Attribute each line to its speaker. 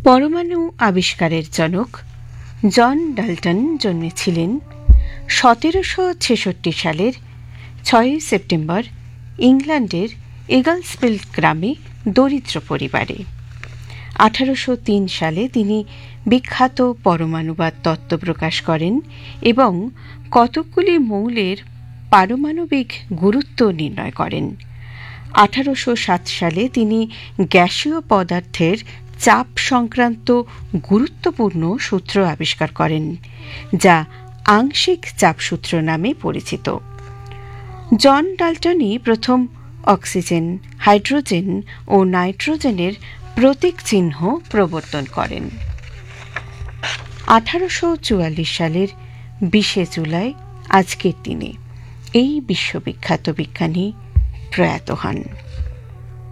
Speaker 1: পরমাণু আবিষ্কারের জনক জন ডাল্টন জন্মেছিলেন 1766 সালের 6 সেপ্টেম্বর ইংল্যান্ডের এগলসফিল্ড গ্রামে দরিদ্র পরিবারে। 1803 সালে তিনি বিখ্যাত পরমাণুবাদ তত্ত্ব প্রকাশ করেন এবং কতকগুলি মৌলের পারমাণবিক গুরুত্ব নির্ণয় করেন। 1807 সালে তিনি গ্যাসীয় পদার্থের চাপ সংক্রান্ত গুরুত্বপূর্ণ সূত্র আবিষ্কার করেন, যা আংশিক চাপসূত্র নামে পরিচিত। জন ডাল্টনই প্রথম অক্সিজেন, হাইড্রোজেন ও নাইট্রোজেনের প্রতীক চিহ্ন প্রবর্তন করেন। 1844 সালের 20 জুলাই আজকের দিনে এই বিশ্ববিখ্যাত বিজ্ঞানী প্রয়াত হন।